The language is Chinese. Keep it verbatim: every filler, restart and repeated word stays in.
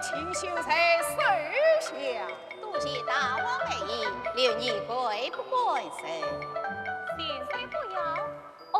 请秀才收下。 多谢大王美意，留你归不归身？ 现在不